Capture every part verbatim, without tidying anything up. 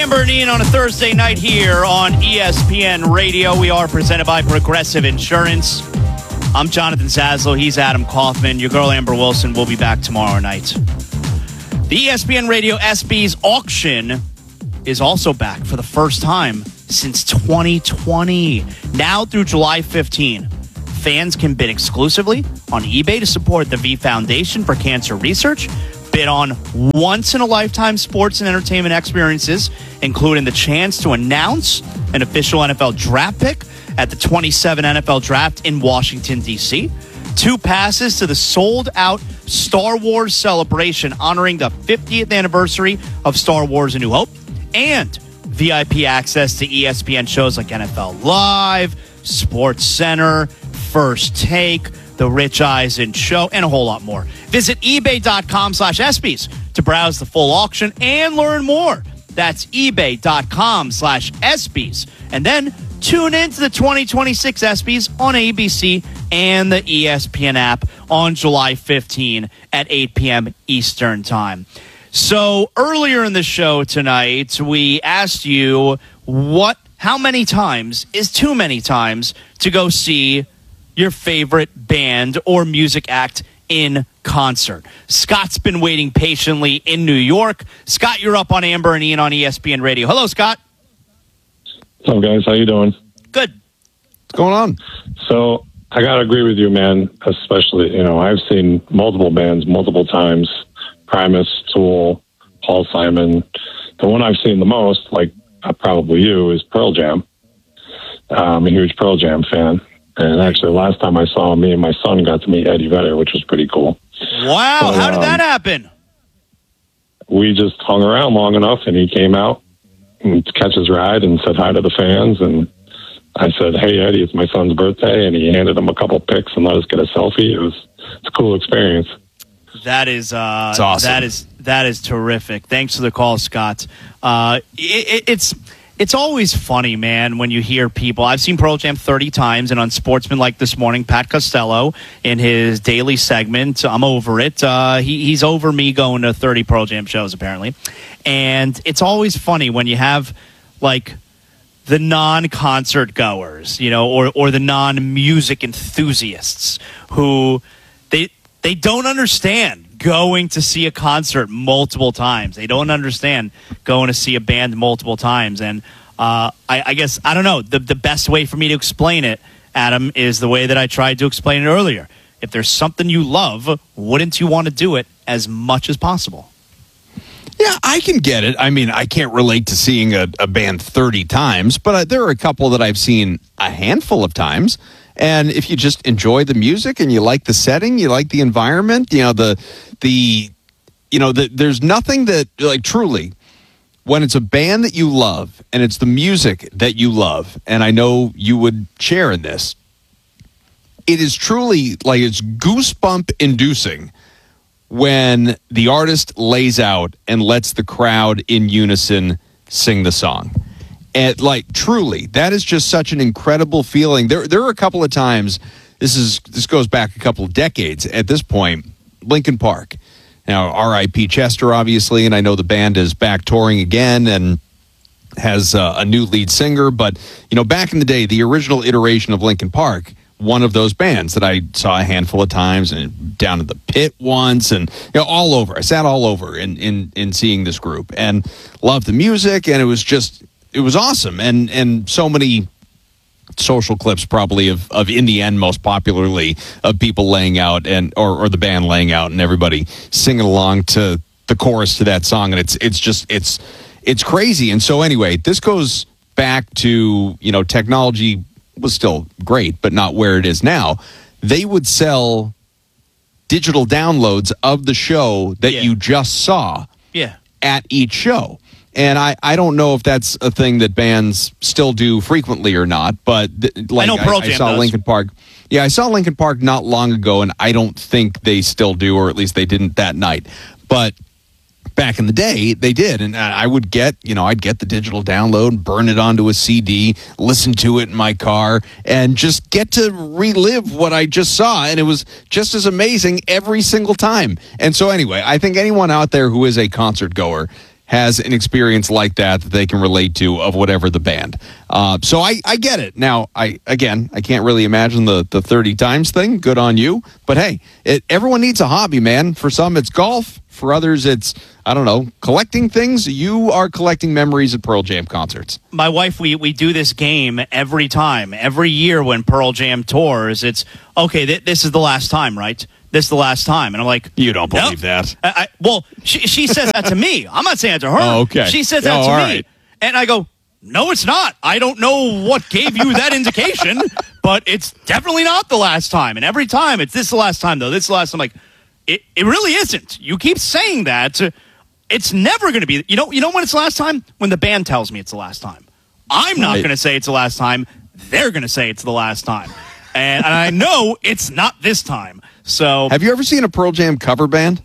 Amber and Ian on a Thursday night here on E S P N Radio. We are presented by Progressive Insurance. I'm Jonathan Zaslow. He's Adam Kaufman. Your girl Amber Wilson will be back tomorrow night. The E S P N Radio ESPYs auction is also back for the first time since twenty twenty. Now through July fifteenth, fans can bid exclusively on eBay to support the V Foundation for Cancer Research, bid on once-in-a-lifetime sports and entertainment experiences, including the chance to announce an official N F L draft pick at the twenty-seven N F L Draft in Washington, D C, two passes to the sold-out Star Wars celebration honoring the fiftieth anniversary of Star Wars A New Hope, and V I P access to E S P N shows like N F L Live, Sports Center, First Take, The Rich Eisen Show, and a whole lot more. Visit ebay.com slash ESPYs to browse the full auction and learn more. That's ebay.com slash ESPYs. And then tune in to the twenty twenty-six ESPYs on A B C and the E S P N app on July fifteenth at eight p.m. Eastern Time. So earlier in the show tonight, we asked you what, how many times is too many times to go see your favorite band or music act in concert. Scott's been waiting patiently in New York. Scott, you're up on Amber and Ian on E S P N Radio. Hello, Scott. What's up, guys? How you doing? Good. What's going on? So I got to agree with you, man, especially, you know, I've seen multiple bands multiple times. Primus, Tool, Paul Simon. The one I've seen the most, like uh, probably you, is Pearl Jam. Uh, I'm a huge Pearl Jam fan. And actually, last time I saw him, me and my son got to meet Eddie Vedder, which was pretty cool. Wow, but, how did um, that happen? We just hung around long enough, and he came out and catch his ride and said hi to the fans. And I said, "Hey, Eddie, it's my son's birthday," and he handed him a couple pics and let us get a selfie. It was it's a cool experience. That is uh, awesome. That is that is terrific. Thanks for the call, Scott. Uh, it, it, it's. It's always funny, man, when you hear people. I've seen Pearl Jam thirty times, and on Sportsman like this morning, Pat Costello, in his daily segment, I'm over it. Uh, he, he's over me going to thirty Pearl Jam shows, apparently. And it's always funny when you have, like, the non-concert goers, you know, or, or the non-music enthusiasts who they they don't understand going to see a concert multiple times. They don't understand going to see a band multiple times. And uh, I, I guess, I don't know, the, the best way for me to explain it, Adam, is the way that I tried to explain it earlier. If there's something you love, wouldn't you want to do it as much as possible? Yeah, I can get it. I mean, I can't relate to seeing a, a band thirty times, but uh, there are a couple that I've seen a handful of times. And if you just enjoy the music and you like the setting, you like the environment, you know, the, the, you know, the, there's nothing that, like, truly, when it's a band that you love and it's the music that you love, and I know you would share in this, it is truly, like, it's goosebump inducing when the artist lays out and lets the crowd in unison sing the song. And, like, truly, that is just such an incredible feeling. There there are a couple of times, this is this goes back a couple of decades at this point, Linkin Park. Now, R I P Chester, obviously, and I know the band is back touring again and has uh, a new lead singer. But, you know, back in the day, the original iteration of Linkin Park, one of those bands that I saw a handful of times, and down at the Pit once, and, you know, all over. I sat all over in, in, in seeing this group and loved the music, and it was just... It was awesome, and and so many social clips probably of, of in the end, most popularly, of people laying out and or, or the band laying out and everybody singing along to the chorus to that song, and it's it's just it's it's crazy. And so anyway, this goes back to, you know, technology was still great, but not where it is now. They would sell digital downloads of the show that yeah. you just saw yeah. at each show. And I, I don't know if that's a thing that bands still do frequently or not, but th- like I know Pearl Jam I, I saw does. Linkin Park. Yeah, I saw Linkin Park not long ago, and I don't think they still do, or at least they didn't that night. But back in the day, they did, and I would get, you know, I'd get the digital download, burn it onto a C D, listen to it in my car, and just get to relive what I just saw, and it was just as amazing every single time. And so anyway, I think anyone out there who is a concert goer, has an experience like that that they can relate to of whatever the band. Uh, so I, I get it. Now, I again, I can't really imagine the, the thirty times thing. Good on you. But hey, it, everyone needs a hobby, man. For some, it's golf. For others, it's, I don't know, collecting things. You are collecting memories at Pearl Jam concerts. My wife, we, we do this game every time. Every year when Pearl Jam tours, it's, okay, th- this is the last time, right? This is the last time. And I'm like, you don't no. believe that. I, I, well, she, she says that to me. I'm not saying it to her. Oh, okay. She says that oh, to all me. right. And I go, no, it's not. I don't know what gave you that indication, but it's definitely not the last time. And every time, it's this is the last time, though. This is the last time. I'm like, it, it really isn't. You keep saying that. It's never going to be. You know, you know when it's the last time? When the band tells me it's the last time. I'm not Right. going to say it's the last time. They're going to say it's the last time. And, and I know it's not this time. So Have you ever seen a Pearl Jam cover band?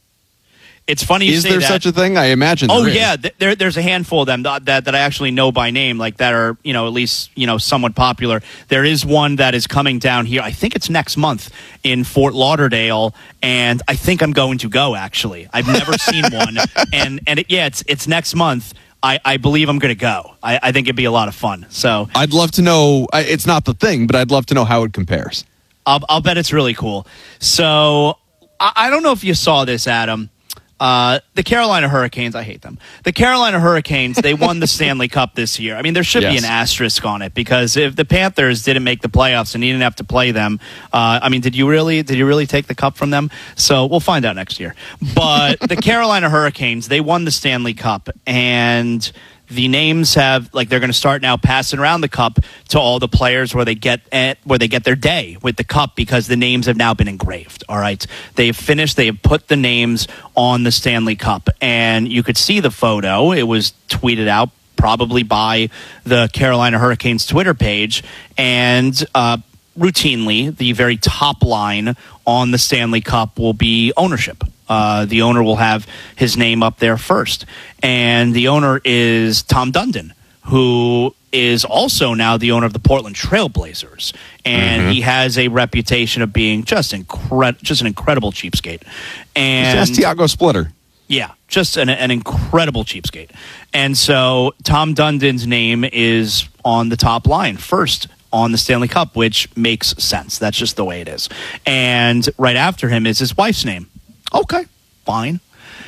it's funny you Is say there that. such a thing? I imagine Oh there is. yeah, th- there, there's a handful of them that, that that I actually know by name, like that are you know at least you know somewhat popular. There is one that is coming down here. I think it's next month in Fort Lauderdale, and I think I'm going to go. Actually, I've never seen one, and and it, yeah, it's it's next month. I, I believe I'm going to go. I, I think it'd be a lot of fun. So I'd love to know. I- It's not the thing, but I'd love to know how it compares. I'll, I'll bet it's really cool. So I, I don't know if you saw this, Adam. Uh, the Carolina Hurricanes, I hate them. The Carolina Hurricanes, they won the Stanley Cup this year. I mean, there should be Yes. an asterisk on it because if the Panthers didn't make the playoffs and you didn't have to play them, uh, I mean, did you really, did you really take the cup from them? So we'll find out next year. But the Carolina Hurricanes, they won the Stanley Cup, and the names have like they're going to start now passing around the cup to all the players where they get at, where they get their day with the cup because the names have now been engraved. All right, they've finished. They have put the names on the Stanley Cup, and you could see the photo. It was tweeted out probably by the Carolina Hurricanes Twitter page, and uh, routinely the very top line on the Stanley Cup will be ownership. Uh, the owner will have his name up there first. And the owner is Tom Dundon, who is also now the owner of the Portland Trail Blazers. And Mm-hmm. he has a reputation of being just incre- just an incredible cheapskate. And That's Tiago Splitter. yeah, just an, an incredible cheapskate. And so Tom Dundon's name is on the top line first on the Stanley Cup, which makes sense. That's just the way it is. And right after him is his wife's name. Okay, fine.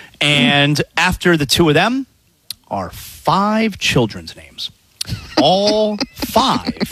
And after the two of them are five children's names. All five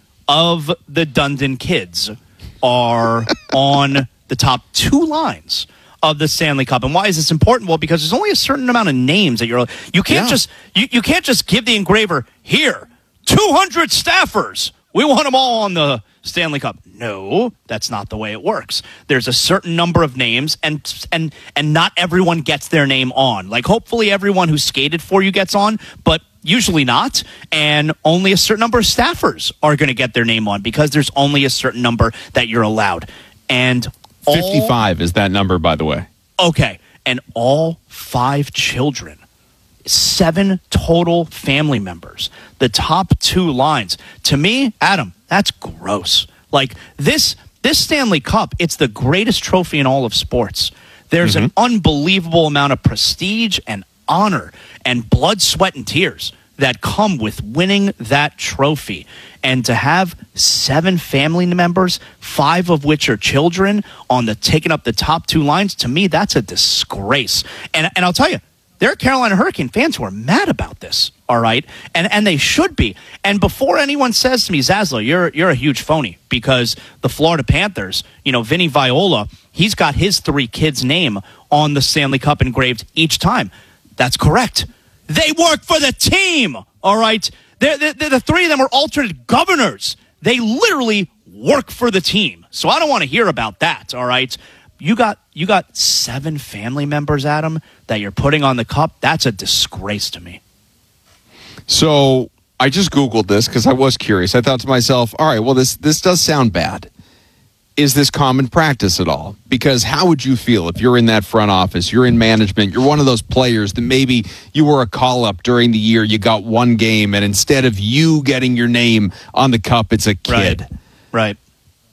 of the Dundon kids are on the top two lines of the Stanley Cup. And why is this important? Well, because there's only a certain amount of names that you're you can't Yeah. just you, you can't just give the engraver here two hundred staffers. We want them all on the Stanley Cup. No, that's not the way it works. There's a certain number of names, and and and not everyone gets their name on. Like, hopefully everyone who skated for you gets on, but usually not. And only a certain number of staffers are going to get their name on because there's only a certain number that you're allowed. And all, fifty-five is that number, by the way. okay, and all five children. Seven total family members. The top two lines. To me, Adam, that's gross. Like this, this Stanley Cup, it's the greatest trophy in all of sports. There's an unbelievable amount of prestige and honor and blood, sweat, and tears that come with winning that trophy. And to have seven family members, five of which are children, on the taking up the top two lines, to me, that's a disgrace. And and I'll tell you, there are Carolina Hurricane fans who are mad about this, all right? And and they should be. And before anyone says to me, Zaslow, you're you're a huge phony because the Florida Panthers, you know, Vinny Viola, he's got his three kids' name on the Stanley Cup engraved each time. That's correct. They work for the team, all right? They're, they're, they're, the three of them are alternate governors. They literally work for the team. So I don't want to hear about that, all right? You got you got seven family members, Adam, that you're putting on the cup. That's a disgrace to me. So I just Googled this because I was curious. I thought to myself, all right, well, this this does sound bad. Is this common practice at all? Because how would you feel if you're in that front office, you're in management, you're one of those players that maybe you were a call-up during the year, you got one game, and instead of you getting your name on the cup, it's a kid. Right. Right.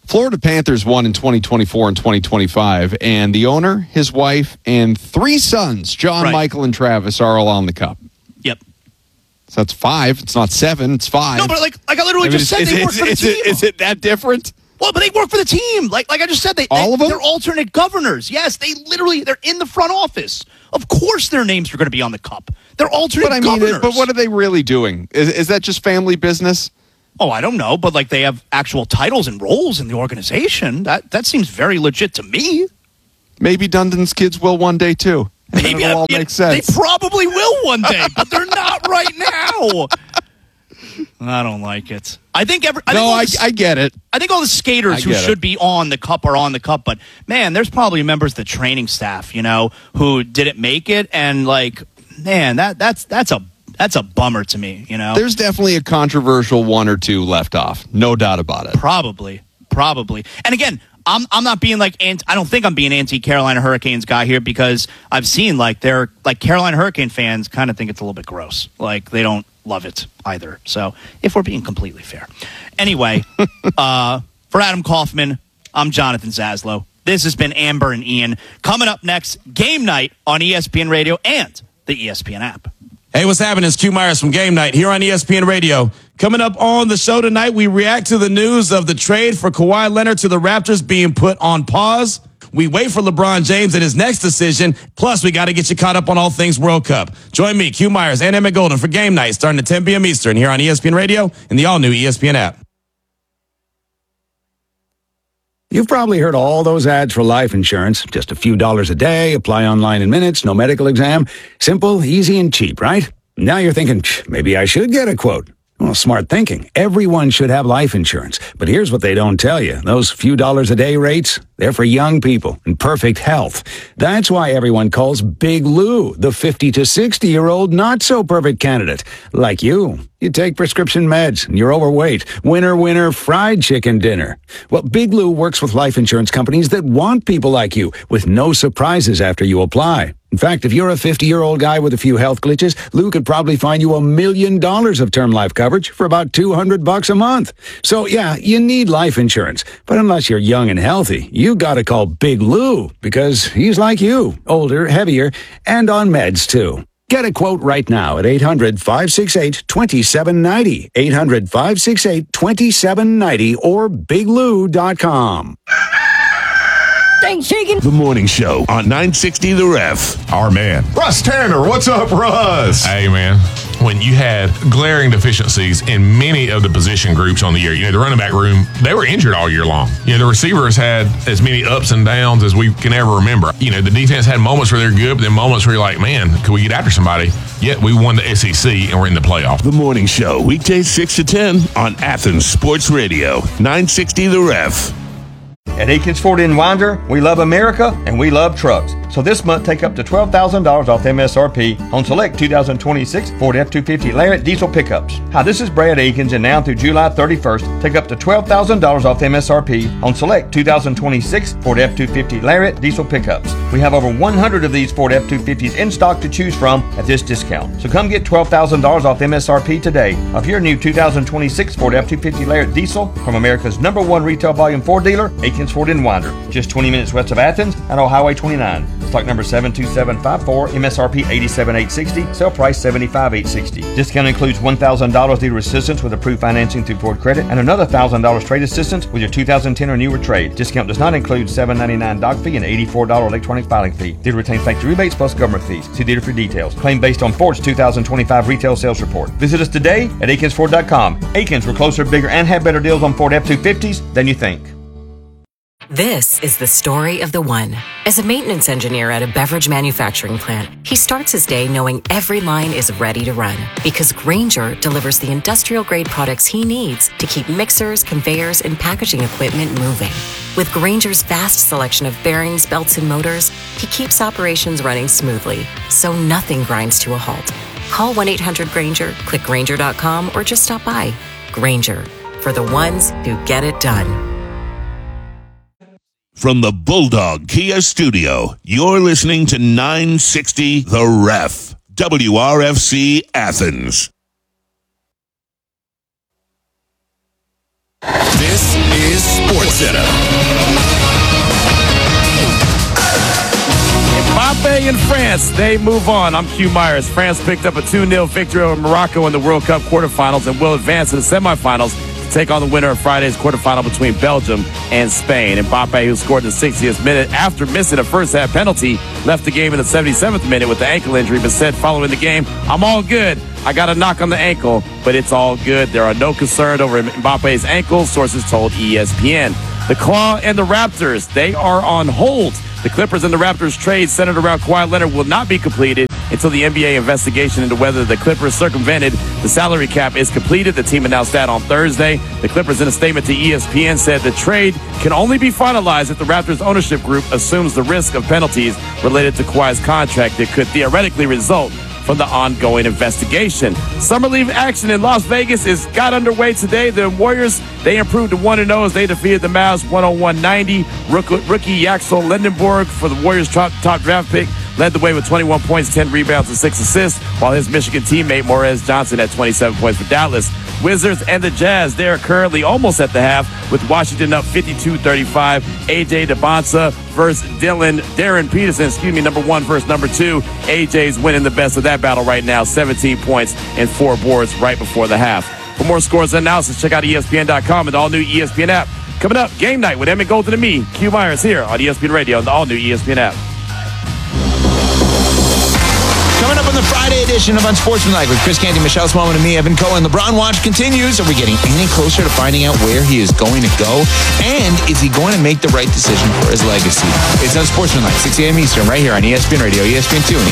Florida Panthers won in twenty twenty-four and twenty twenty-five, and the owner, his wife, and three sons, John, Right. Michael, and Travis, are all on the cup. Yep. So that's five. It's not seven. It's five. No, but like, like I literally I mean, just is- said, is, they is, work for the is team. it, is it that different? Well, but they work for the team. Like, like I just said, they All they, of them? They're alternate governors. Yes, they literally they're in the front office. Of course, their names are going to be on the cup. They're alternate But I mean, governors. it- but what are they really doing? Is, is that just family business? Oh, I don't know, but like they have actual titles and roles in the organization. That that seems very legit to me. Maybe Dundon's kids will one day too. And then Maybe it'll all yeah, make sense. They probably will one day, but they're not right now. I don't like it. I think every. I no, think all I, the, I get it. I think all the I skaters who get it. should be on the cup are on the cup, but man, there's probably members of the training staff, you know, who didn't make it, and like, man, that that's that's a that's a bummer to me, you know. There's definitely a controversial one or two left off. No doubt about it. Probably, probably. And again, I'm I'm not being like anti, I don't think I'm being anti Carolina Hurricanes guy here, because I've seen like they're like Carolina Hurricane fans kind of think it's a little bit gross. Like they don't love it either. So if we're being completely fair, anyway, uh, for Adam Kaufman, I'm Jonathan Zaslow. This has been Amber and Ian. Coming up next, game night on E S P N Radio and the E S P N app. Hey, what's happening? It's Q Myers from Game Night here on E S P N Radio. Coming up on the show tonight, we react to the news of the trade for Kawhi Leonard to the Raptors being put on pause. We wait for LeBron James and his next decision. Plus, we got to get you caught up on all things World Cup. Join me, Q Myers, and Emmett Golden for Game Night starting at ten p.m. Eastern here on E S P N Radio and the all-new E S P N app. You've probably heard all those ads for life insurance. Just a few dollars a day, apply online in minutes, no medical exam. Simple, easy, and cheap, right? Now you're thinking, maybe I should get a quote. Well, smart thinking. Everyone should have life insurance. But here's what they don't tell you. Those few dollars a day rates, they're for young people in perfect health. That's why everyone calls Big Lou the fifty to sixty-year-old not-so-perfect candidate. Like you. You take prescription meds, and you're overweight. Winner, winner, fried chicken dinner. Well, Big Lou works with life insurance companies that want people like you, with no surprises after you apply. In fact, if you're a fifty-year-old guy with a few health glitches, Lou could probably find you a million dollars of term life coverage for about two hundred bucks a month. So, yeah, you need life insurance. But unless you're young and healthy, you gotta call Big Lou, because he's like you, older, heavier, and on meds, too. Get a quote right now at eight hundred, five six eight, two seven nine zero, eight hundred, five six eight, two seven nine zero, or big lou dot com. Thanks, shaking. The morning show on nine sixty The Ref. Our man, Russ Tanner. What's up, Russ? Hey, man, when you had glaring deficiencies in many of the position groups on the year, you know, the running back room, they were injured all year long. You know, the receivers had as many ups and downs as we can ever remember. You know, the defense had moments where they're good, but then moments where you're like, man, could we get after somebody? Yet we won the S E C and we're in the playoff. The morning show, weekdays six to ten on Athens Sports Radio, nine sixty The Ref. At Akins Ford in Winder, we love America and we love trucks. So this month, take up to twelve thousand dollars off M S R P on select two thousand twenty-six Ford F two fifty Lariat diesel pickups. Hi, this is Brad Akins, and now through July thirty-first, take up to twelve thousand dollars off M S R P on select two thousand twenty-six Ford F two fifty Lariat diesel pickups. We have over one hundred of these Ford F two fifties in stock to choose from at this discount. So come get twelve thousand dollars off M S R P today of your new two thousand twenty-six Ford F two fifty Lariat diesel from America's number one retail volume Ford dealer, Akins Ford in Winder, just twenty minutes west of Athens and on Highway twenty-nine. Stock number seven two seven five four, M S R P eighty-seven thousand eight hundred sixty dollars, sale price seventy-five thousand eight hundred sixty dollars. Discount includes one thousand dollars dealer assistance with approved financing through Ford Credit and another one thousand dollars trade assistance with your two thousand ten or newer trade. Discount does not include seven ninety-nine doc fee and eighty-four dollars electronic filing fee. Dealer retains factory rebates plus government fees. See dealer for details. Claim based on Ford's two thousand twenty-five retail sales report. Visit us today at akins ford dot com. Akins, we're closer, bigger, and have better deals on Ford F two fifties than you think. This is the story of the one. As a maintenance engineer at a beverage manufacturing plant, he starts his day knowing every line is ready to run because Grainger delivers the industrial-grade products he needs to keep mixers, conveyors, and packaging equipment moving. With Grainger's vast selection of bearings, belts, and motors, he keeps operations running smoothly, so nothing grinds to a halt. Call one eight hundred Grainger, click Grainger dot com, or just stop by. Grainger, for the ones who get it done. From the Bulldog Kia Studio, you're listening to nine sixty The Ref, W R F C Athens. This is SportsCenter. Mbappe in France, they move on. I'm Q Myers. France picked up a two nil victory over Morocco in the World Cup quarterfinals and will advance to the semifinals to take on the winner of Friday's quarterfinal between Belgium and Spain. Mbappe, who scored in the sixtieth minute after missing a first-half penalty, left the game in the seventy-seventh minute with the ankle injury, but said following the game, "I'm all good. I got a knock on the ankle, but it's all good. There are no concerns over Mbappe's ankle," sources told E S P N. The Claw and the Raptors, they are on hold. The Clippers and the Raptors trade centered around Kawhi Leonard will not be completed until the N B A investigation into whether the Clippers circumvented the salary cap is completed. The team announced that on Thursday. The Clippers, in a statement to E S P N, said the trade can only be finalized if the Raptors ownership group assumes the risk of penalties related to Kawhi's contract that could theoretically result from the ongoing investigation. Summer League action in Las Vegas is got underway today. The Warriors, they improved to one and oh as they defeated the Mavs one oh one ninety. Rookie, rookie Axel Lindenberg for the Warriors' top, top draft pick led the way with twenty-one points, ten rebounds, and six assists, while his Michigan teammate Morez Johnson had twenty-seven points for Dallas. Wizards and the Jazz, they are currently almost at the half with Washington up fifty-two thirty-five. A J DeBonsa versus Dylan, Darren Peterson, excuse me, number one versus number two. A J's winning the best of that battle right now, seventeen points and four boards right before the half. For more scores and analysis, check out E S P N dot com and the all-new E S P N app. Coming up, Game Night with Emmett Golden and me, Q Myers, here on E S P N Radio and the all-new E S P N app. Coming up on the Friday edition of Unsportsmanlike with Chris Canty, Michelle Smallman, and me, Evan Cohen. LeBron watch continues. Are we getting any closer to finding out where he is going to go? And is he going to make the right decision for his legacy? It's Unsportsmanlike, six a.m. Eastern, right here on E S P N Radio, E S P N two, and